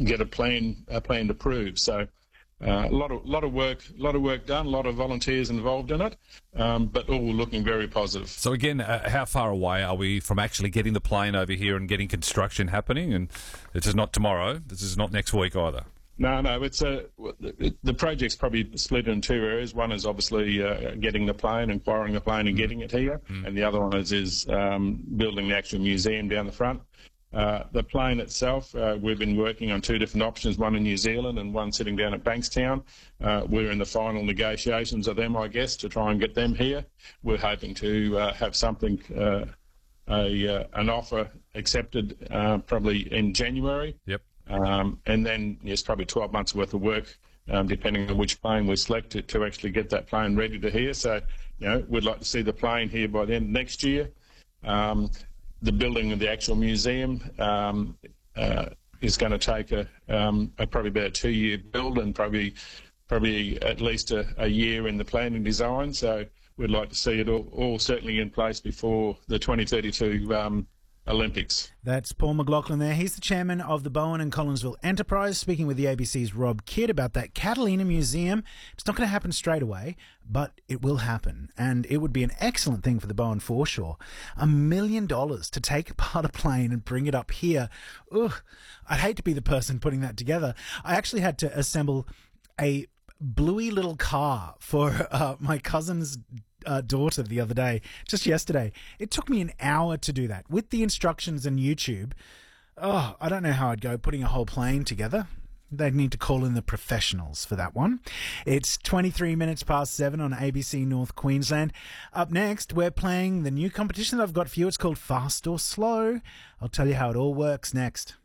get a plan approved. So a lot of work done, a lot of volunteers involved in it, but all looking very positive. So again, how far away are we from actually getting the plane over here and getting construction happening? And this is not tomorrow. This is not next week either. No, it's the project's probably split in two areas. One is obviously getting the plane, acquiring the plane and getting it here, and the other one is building the actual museum down the front. The plane itself, we've been working on two different options, one in New Zealand and one sitting down at Bankstown. We're in the final negotiations of them, I guess, to try and get them here. We're hoping to have something, an offer accepted probably in January. Yep. And then there's probably 12 months worth of work, depending on which plane we select to actually get that plane ready to here. So, we'd like to see the plane here by the end of next year. The building of the actual museum is going to take probably about a 2-year build and probably at least a year in the planning design. So we'd like to see it all certainly in place before the 2032 Olympics. That's Paul McLaughlin there. He's the chairman of the Bowen and Collinsville Enterprise, speaking with the ABC's Rob Kidd about that Catalina Museum. It's not going to happen straight away, but it will happen, and it would be an excellent thing for the Bowen foreshore. $1 million to take apart a plane and bring it up here. Ugh, I'd hate to be the person putting that together. I actually had to assemble a bluey little car for my cousin's daughter the other day, just yesterday. It took me an hour to do that with the instructions and YouTube. Oh, I don't know how I'd go putting a whole plane together. They'd need to call in the professionals for that one. It's 23 minutes past 7 on ABC North Queensland. Up next, we're playing the new competition that I've got for you. It's called Fast or Slow. I'll tell you how it all works next.